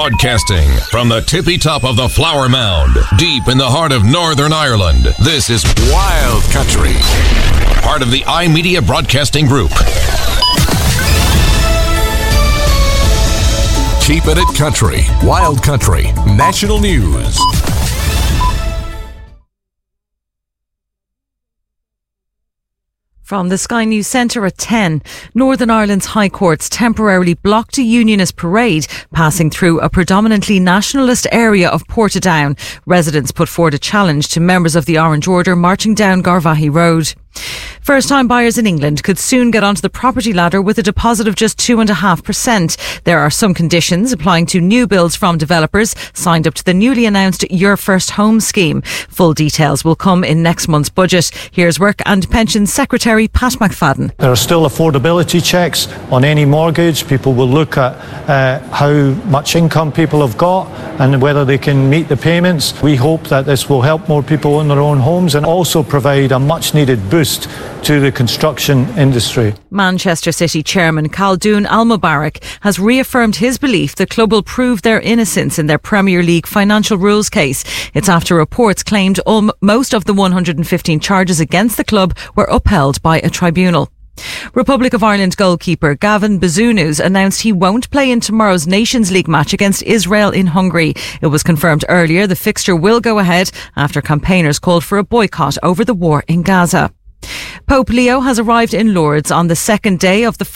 Broadcasting from the tippy top of the Flower Mound, deep in the heart of Northern Ireland, this is Wild Country, part of the iMedia Broadcasting Group. Keeping it country, Wild Country, national news. From the Sky News Centre at 10, Northern Ireland's High Courts temporarily blocked a unionist parade passing through a predominantly nationalist area of Portadown. Residents put forward a challenge to members of the Orange Order marching down Garvaghey Road. First-time buyers in England could soon get onto the property ladder with a deposit of just 2.5%. There are some conditions applying to new builds from developers signed up to the newly announced Your First Home scheme. Full details will come in next month's budget. Here's Work and Pensions Secretary Pat McFadden. There are still affordability checks on any mortgage. People will look at how much income people have got and whether they can meet the payments. We hope that this will help more people own their own homes and also provide a much-needed boost to the construction industry. Manchester City Chairman Khaldoon Al-Mubarak has reaffirmed his belief the club will prove their innocence in their Premier League financial rules case. It's after reports claimed most of the 115 charges against the club were upheld by a tribunal. Republic of Ireland goalkeeper Gavin Bazunus announced he won't play in tomorrow's Nations League match against Israel in Hungary. It was confirmed earlier the fixture will go ahead after campaigners called for a boycott over the war in Gaza. Pope Leo has arrived in Lourdes on the second day of the